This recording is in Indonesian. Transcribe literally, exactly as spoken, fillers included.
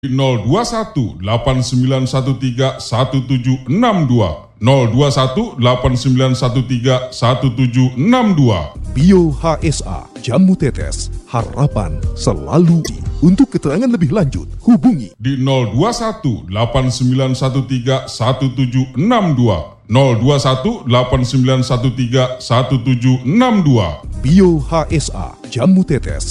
nol dua satu delapan sembilan satu tiga satu tujuh enam dua nol dua satu delapan sembilan satu tiga satu tujuh enam dua. Bio H S A Jamu Tetes, harapan selalu. Untuk keterangan lebih lanjut hubungi di nol dua satu delapan sembilan satu tiga satu tujuh enam dua nol dua satu delapan sembilan satu tiga satu tujuh enam dua. Bio H S A Jamu Tetes.